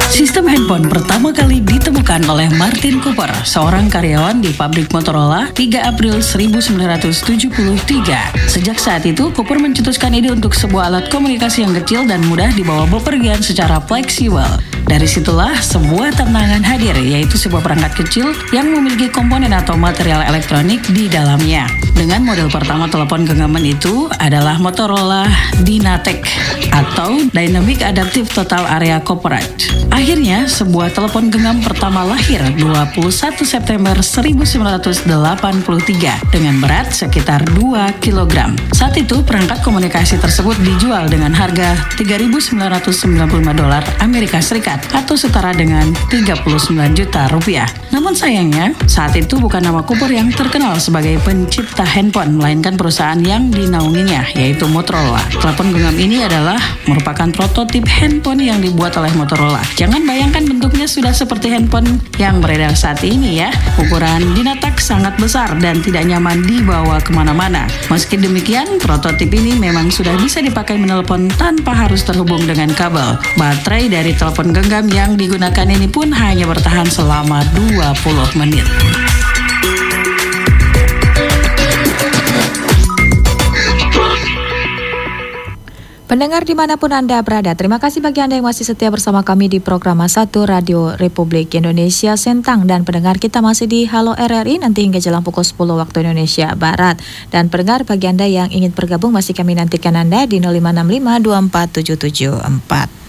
Sistem handphone pertama kali ditemukan oleh Martin Cooper, seorang karyawan di pabrik Motorola 3 April 1973. Sejak saat itu, Cooper mencetuskan ide untuk sebuah alat komunikasi yang kecil dan mudah dibawa bepergian secara fleksibel. Dari situlah sebuah tantangan hadir, yaitu sebuah perangkat kecil yang memiliki komponen atau material elektronik di dalamnya. Dengan model pertama telepon genggaman itu adalah Motorola Dynatec atau Dynamic Adaptive Total Area Corporate. Akhirnya, sebuah telepon genggam pertama lahir 21 September 1983 dengan berat sekitar 2 kg. Saat itu, perangkat komunikasi tersebut dijual dengan harga $3.995 Amerika Serikat atau setara dengan 39 juta rupiah. Namun sayangnya, saat itu bukan nama Cooper yang terkenal sebagai pencipta handphone, melainkan perusahaan yang dinaunginya, yaitu Motorola. Telepon genggam ini adalah merupakan prototip handphone yang dibuat oleh Motorola. Jangan bayangkan bentuknya sudah seperti handphone yang beredar saat ini ya. Ukuran Dynatec sangat besar dan tidak nyaman dibawa kemana-mana. Meski demikian, prototip ini memang sudah bisa dipakai menelpon tanpa harus terhubung dengan kabel. Baterai dari telepon genggam yang digunakan ini pun hanya bertahan selama 20 menit. Pendengar dimanapun Anda berada, terima kasih bagi Anda yang masih setia bersama kami di program 1 Radio Republik Indonesia Sentang. Dan pendengar kita masih di Halo RRI nanti hingga jelang pukul 10 waktu Indonesia Barat. Dan pendengar bagi Anda yang ingin bergabung masih kami nantikan Anda di 0565 24 774.